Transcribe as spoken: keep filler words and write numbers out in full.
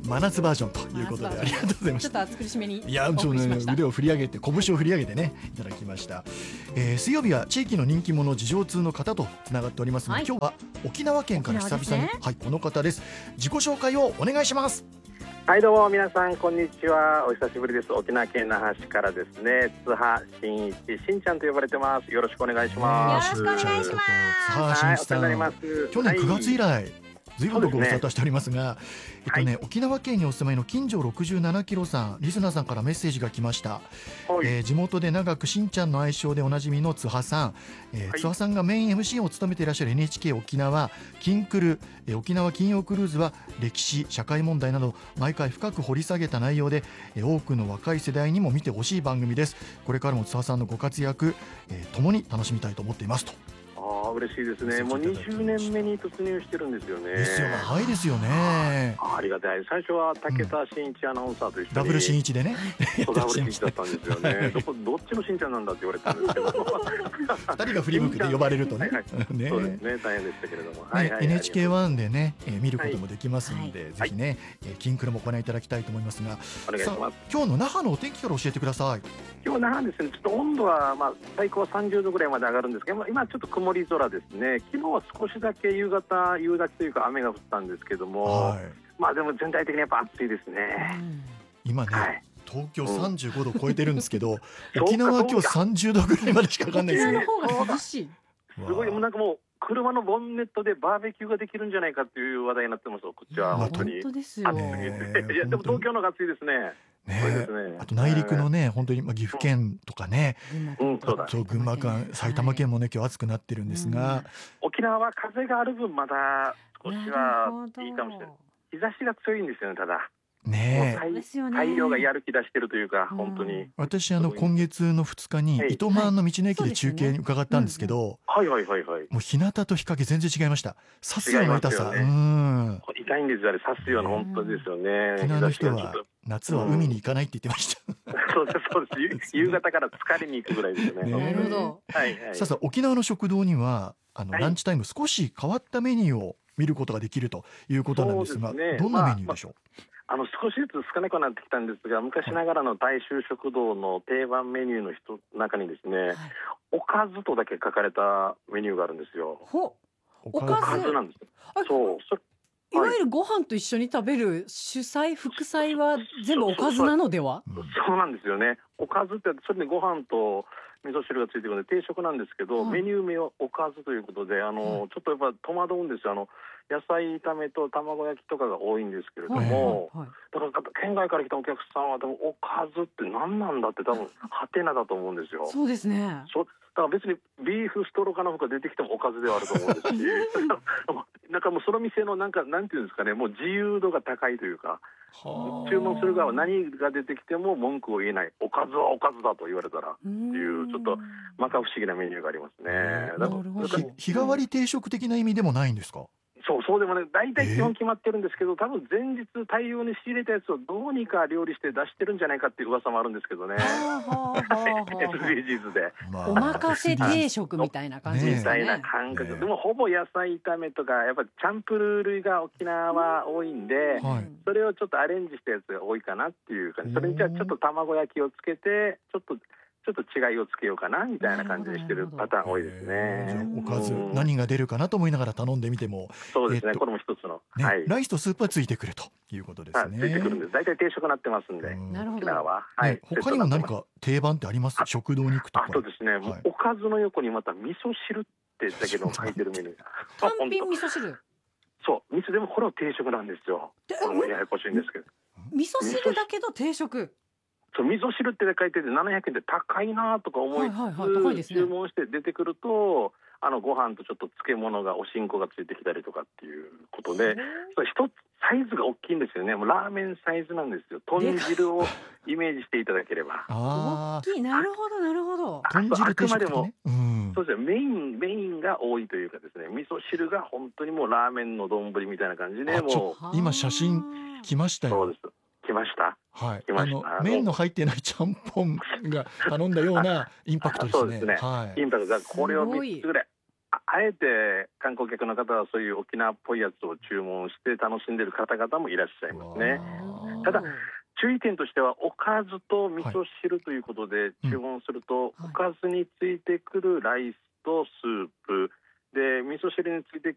真夏バージョンということでありがとうございました。 ちょっと暑苦しめにいや、ちょっとね、腕を振り上げて拳を振り上げてねいただきました。えー、水曜日は地域の人気者事情通の方とつながっておりますが、はい、今日は沖縄県から久々に、ね、はい、この方です。自己紹介をお願いします。 はい、どうも皆さんこんにちは、お久しぶりです。沖縄県那覇市からですね、津波真一しんちゃんと呼ばれてます。よろしくお願いします。 よろしくお願いします。 津波真一さん、はい、去年くがつ以来、はい、ずいぶんとご無沙汰しておりますが、えっとね、はい、沖縄県にお住まいの近所ろくじゅうななキロさん、リスナーさんからメッセージが来ました。はい、えー、地元で長くしんちゃんの愛称でおなじみの津波さん、えーはい、津波さんがメイン エムシー を務めていらっしゃる エヌエイチケー 沖縄金クル、えー、沖縄金曜クルーズは歴史社会問題など毎回深く掘り下げた内容で、えー、多くの若い世代にも見てほしい番組です。これからも津波さんのご活躍、えー、共に楽しみたいと思っていますと。 あ、嬉しいですね。もうにじゅうねんめに突入してるんですよね。 ですよ、長いですよね。 あ, ありがたい。最初は武田真一アナウンサーと一緒に、うん、 ダブル真一でねそうダブル真一だったんですよねど, こどっちの真ちゃんなんだって言われたんですけどふたりが振り向くで呼ばれるとね、はいはい、 ね、そうですね、大変でしたけれども、 ね、はいはい、エヌエイチケーワン でね、えー、見ることもできますので、はい、ぜひね、はい、えー、金クルもご覧いただきたいと思いますが、 お願いします。 今日の那覇のお天気から教えてください。 今日那覇ですね、ちょっと温度は、まあ、最高はさんじゅうどぐらいまで上がるんですけど、今ちょっと曇り空ですね。昨日は少しだけ夕方夕立というか雨が降ったんですけども、はい、まあでも全体的にやっぱ暑いですね。 うん、今ね、はい、東京さんじゅうごど超えてるんですけど、うん、沖縄は今日さんじゅうどぐらいまでしか上がらないですね。 すごい、もうなんかもう車のボンネットでバーベキューができるんじゃないかっていう話題になってます。こっちは本当に暑すぎて、いやでも東京の方が暑いですね。 ねえ、あと内陸のね、本当にまあ岐阜県とかね、うん、そうだ、群馬県、埼玉県もね今日暑くなってるんですが、うん、 沖縄は風がある分まだ少しはいいかもしれない。日差しが強いんですよね。ただねえ、太陽がやる気出してるというか、うん、本当に私あの今月のふつかに糸満の道の駅で中継に伺ったんですけど、 はいはいはいはい、 もう日向と日陰全然違いました。刺すような痛さ、 ね、うん、痛いんですよ、あれ刺すような、本当ですよね。 沖縄の人は夏は海に行かないって言ってました、 うん、そうですそうです。夕方から疲れに行くぐらいですよね。 なるほど。 はいはい。 さあさあ、沖縄の食堂にはあの、はい、ランチタイム少し変わったメニューを見ることができるということなんですが、す、ね、どんなメニューでしょう。まあまあ、 あの少しずつ少なくなってきたんですが、昔ながらの大衆食堂の定番メニューの一つ中にですね、はい、おかずとだけ書かれたメニューがあるんですよ。 ほおかずなんです。そうそいわゆるご飯と一緒に食べる主菜副菜は全部おかずなのでは。 そうそうそう、そうなんですよね。おかずってそれでご飯と味噌汁がついてくるので定食なんですけど、はい、メニュー名はおかずということで、あの、はい、ちょっとやっぱ戸惑うんですよ。あの野菜炒めと卵焼きとかが多いんですけれども、はいはいはい、だから県外から来たお客さんは多分おかずって何なんだって多分ハテナだと思うんですよ。 そうですね。 そだから別にビーフストロガノフが出てきてもおかずではあると思うんですしなんかもうその店のなんかなんていうんですかね、もう自由度が高いというか、注文する側は何が出てきても文句を言えない、おかずはおかずだと言われたらっていうちょっとまか不思議なメニューがありますね。 だから日替わり定食的な意味でもないんですか。 そうそうでもね、大体基本決まってるんですけど、多分前日大量に仕入れたやつをどうにか料理して出してるんじゃないかっていう噂もあるんですけどね。エスディージーズ で、 まあ、おまかせ定食みたいな感じですね。 みたいな感覚、ね、でもほぼ野菜炒めとかやっぱりチャンプルー類が沖縄は多いんで、はい、それをちょっとアレンジしたやつが多いかなっていう感じ。それにじゃあちょっと卵焼きをつけてちょっとちょっと違いをつけようかなみたいな感じにしてるパターン多いですね。 おかず何が出るかなと思いながら頼んでみても、 そうですね、えっと、これも一つの、 ね、 はい、 ライスとスープはついてくるということですね。 ついてくるんです。大体定食になってますんで。 なるほど。 は、はい、 他にも何か定番ってあります？食堂に行くと。 あとですね、はい、おかずの横にまた味噌汁ってだけの書いてるメニュー単品味噌汁。 そう味噌でもこれは定食なんですよ。これもややこしいんですけど、 味噌汁だけど定食。 そう味噌汁って書いててななひゃくえんで高いなとか思いつつ、はいはいはい、ね、注文して出てくるとあのご飯とちょっと漬物がおしんこがついてきたりとかっていうことで、それ一つサイズが大きいんですよね。もうラーメンサイズなんですよ。豚汁をイメージしていただければ。 大きい。なるほどなるほど。 豚汁定食、ね、 あくまでも、うん、そうですね、メインメインが多いというかですね、味噌汁が本当にもうラーメンの丼みたいな感じで、もう今写真来ましたよ。 そうです。来ました。 はい、あの麺の入ってないちゃんぽんが頼んだようなインパクトですね。 そうですね、はい、インパクトがこれをみっつぐらい、ああえて観光客の方はそういう沖縄っぽいやつを注文して楽しんでいる方々もいらっしゃいますね。ただ注意点としては、おかずと味噌汁ということで注文すると、はい、おかずについてくるライスとスープで味噌汁について